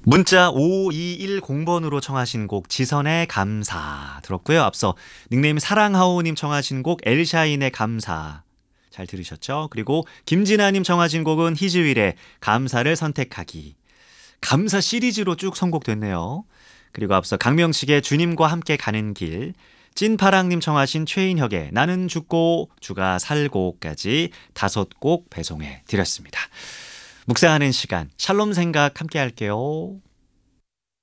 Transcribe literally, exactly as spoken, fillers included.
문자 오이일공 번으로 청하신 곡 지선의 감사 들었고요. 앞서 닉네임 사랑하오님 청하신 곡 엘샤인의 감사 잘 들으셨죠? 그리고 김진아님 청하신 곡은 희즈윌의 감사를 선택하기. 감사 시리즈로 쭉 선곡됐네요. 그리고 앞서 강명식의 주님과 함께 가는 길, 찐파랑님 청하신 최인혁의 나는 죽고 주가 살고까지 다섯 곡 배송해 드렸습니다. 묵상하는 시간 샬롬 생각 함께 할게요.